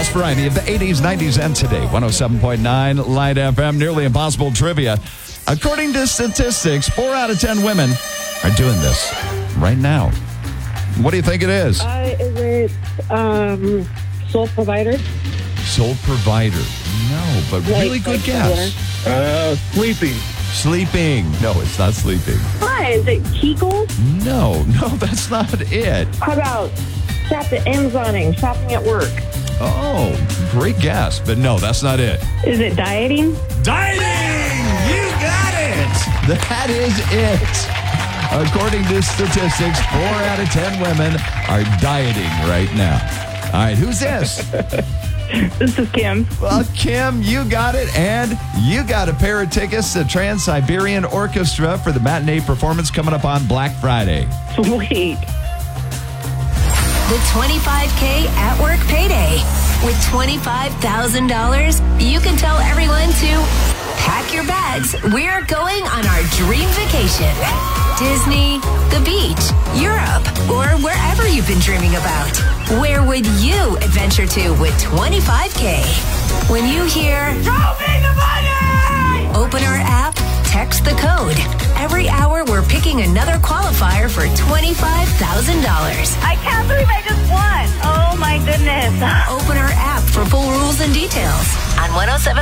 best variety of the 80s, 90s, and today. 107.9 Light FM. Nearly Impossible Trivia. According to statistics, 4 out of 10 women are doing this right now. What do you think it is? Is it sole provider? Sole provider. No, but really good guess. Sleeping. Sleeping. No, it's not sleeping. Hi, is it Kegel? No, that's not it. How about Amazoning, shopping at work? Oh, great guess. But no, that's not it. Is it dieting? Dieting! You got it! That is it. According to statistics, 4 out of 10 women are dieting right now. All right, who's this? This is Kim. Well, Kim, you got it, and you got a pair of tickets to Trans-Siberian Orchestra for the matinee performance coming up on Black Friday. Sweet. The 25K at work payday. With $25,000, you can tell everyone to pack your bags. We're going on our dream vacation. Disney, the beach, Europe, or wherever you've been dreaming about. Where would you adventure to with 25K? When you hear, "Show me the money!" Open our app, text the code. Every hour, we're picking another qualifier for $25,000. I can't believe I just won. Oh my goodness. Open our app for full rules and details on 107.